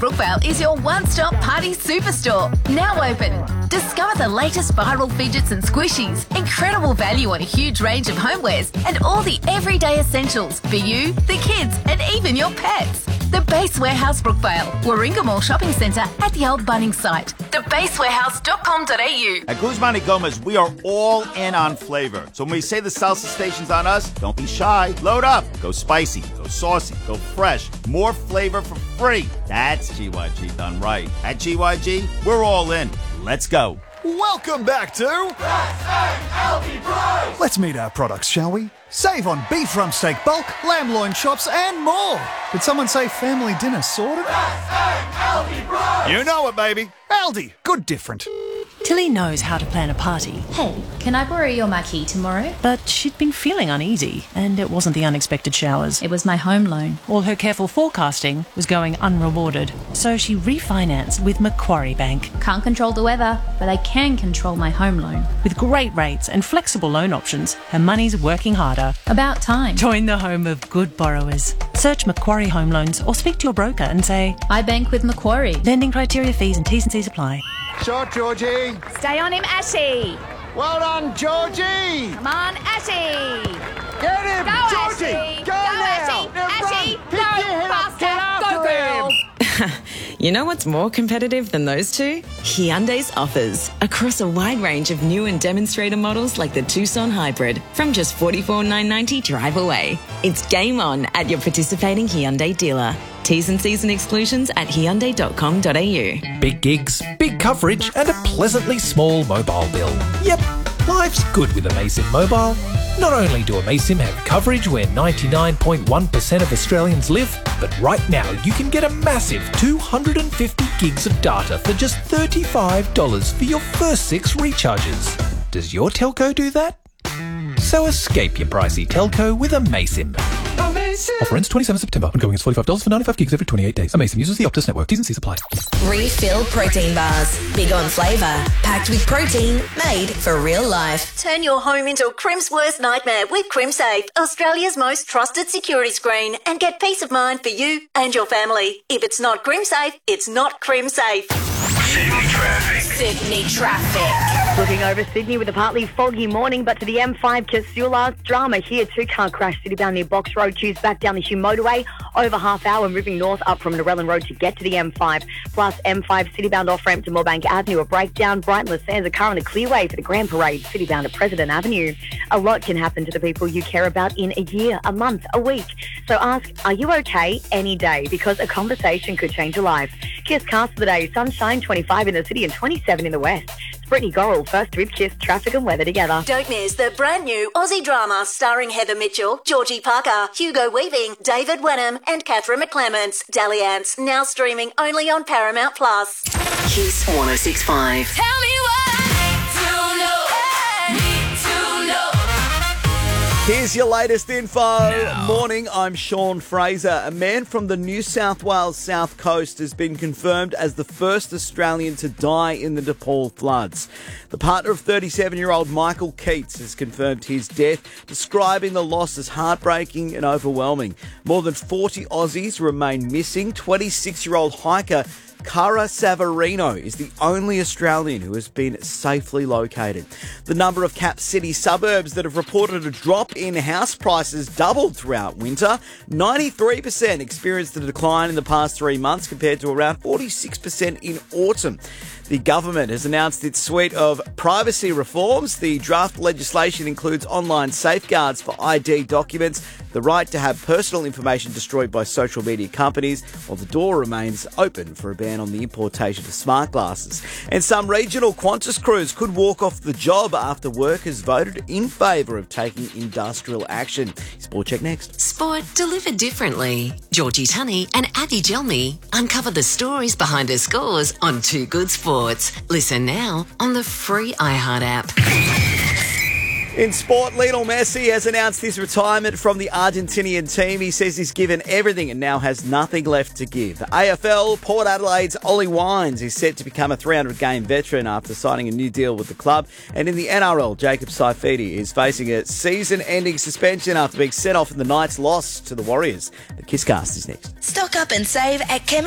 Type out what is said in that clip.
Brookvale is your one-stop party superstore. Now open. Discover the latest viral fidgets and squishies, incredible value on a huge range of homewares, and all the everyday essentials for you, the kids, and even your pets. The Base Warehouse Brookvale, Warringah Mall Shopping Centre at the old Bunnings site. thebasewarehouse.com.au. At Guzman y Gomez, we are all in on flavor. So when we say the salsa station's on us, don't be shy. Load up. Go spicy, go saucy, go fresh. More flavor for free. That's GYG done right. At GYG, we're all in. Let's go. Welcome back to Aldi Price. Let's meet our products, shall we? Save on beef rump steak bulk, lamb loin chops and more. Did someone say family dinner sorted? Aldi Price. You know it, baby. Aldi. Good different. Tilly knows how to plan a party. Hey, can I borrow your marquee tomorrow? But she'd been feeling uneasy, and it wasn't the unexpected showers. It was my home loan. All her careful forecasting was going unrewarded, so she refinanced with Macquarie Bank. Can't control the weather, but I can control my home loan. With great rates and flexible loan options, her money's working harder. About time. Join the home of good borrowers. Search Macquarie Home Loans or speak to your broker and say, I bank with Macquarie. Lending criteria, fees and T's and C's apply. Shot, Georgie. Stay on him, Ashy. Well done, Georgie. Come on, Ashy. Get him, Go, Georgie. Ashy. Go now. Ashy. Ashy. Go, faster. Go, girl. You know what's more competitive than those two? Hyundai's offers. Across a wide range of new and demonstrator models like the Tucson Hybrid from just $44,990 drive away. It's game on at your participating Hyundai dealer. T's and C's and exclusions at Hyundai.com.au. Big gigs, big coverage and a pleasantly small mobile bill. Yep, life's good with Amaysim Mobile. Not only do Amaysim have coverage where 99.1% of Australians live, but right now you can get a massive 250 gigs of data for just $35 for your first 6 recharges. Does your telco do that? So escape your pricey telco with Amaysim. Offer ends 27 September. Ongoing is $45 for 95 gigs every 28 days. Amaysim uses the Optus network. T's and C's apply. Refill protein bars. Big on flavour. Packed with protein. Made for real life. Turn your home into a Crim's worst nightmare with CrimSafe, Australia's most trusted security screen, and get peace of mind for you and your family. If it's not CrimSafe, it's not CrimSafe. Sydney traffic. Sydney traffic. Looking over Sydney with a partly foggy morning, but to the M5 Casula, drama here. 2-car crash city bound near Box Road. Choose back down the Hume motorway. Over half hour moving north up from Narellan Road to get to the M5. Plus M5 city bound off ramp to Moorebank Avenue. A breakdown. Brighton Sands a car on the clearway for the Grand Parade city bound at President Avenue. A lot can happen to the people you care about in a year, a month, a week. So ask, are you okay any day? Because a conversation could change your life. Kiss cast for the day. Sunshine 25 in the city and 27 in the west. It's Brittany Gorrell, first with Kiss, traffic and weather together. Don't miss the brand new Aussie drama starring Heather Mitchell, Georgie Parker, Hugo Weaving, David Wenham and Catherine McClements. Dalliance, now streaming only on Paramount+. Kiss 106.5. Tell me what need to know. Here's your latest info. Morning, I'm Sean Fraser. A man from the New South Wales South Coast has been confirmed as the first Australian to die in the Nepal floods. The partner of 37-year-old Michael Keats has confirmed his death, describing the loss as heartbreaking and overwhelming. More than 40 Aussies remain missing. 26-year-old hiker Cara Savarino is the only Australian who has been safely located. The number of Cap City suburbs that have reported a drop in house prices doubled throughout winter. 93% experienced a decline in the past 3 months compared to around 46% in autumn. The government has announced its suite of privacy reforms. The draft legislation includes online safeguards for ID documents, the right to have personal information destroyed by social media companies, while the door remains open for a ban on the importation of smart glasses. And some regional Qantas crews could walk off the job after workers voted in favour of taking industrial action. Sport Check next. Sport delivered differently. Georgie Tunney and Abby Gelmy uncover the stories behind her scores on Too Good Sports. Listen now on the free iHeart app. In sport, Lionel Messi has announced his retirement from the Argentinian team. He says he's given everything and now has nothing left to give. The AFL, Port Adelaide's Ollie Wines is set to become a 300-game veteran after signing a new deal with the club. And in the NRL, Jacob Saifidi is facing a season-ending suspension after being sent off in the Knights' loss to the Warriors. The Kisscast is next. Stock up and save at Chemist